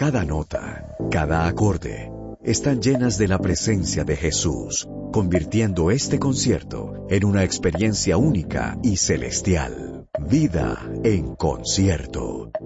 Cada nota, cada acorde, están llenas de la presencia de Jesús, convirtiendo este concierto en una experiencia única y celestial. Vida en concierto.